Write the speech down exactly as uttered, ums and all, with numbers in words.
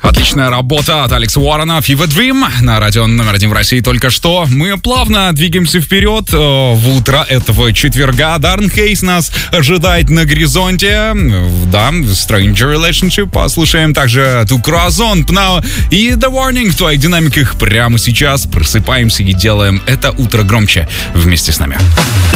Отличная работа от Алекса Уоррена, Fever Dream на радио номер один в России только что. Мы плавно двигаемся вперед в утро этого четверга. Даррен Хейс нас ожидает на горизонте. Да, Stranger Relationship послушаем. Также Two Corazon, Pnau и The Warning в твоих динамиках прямо сейчас. Просыпаемся и делаем это утро громче вместе с нами.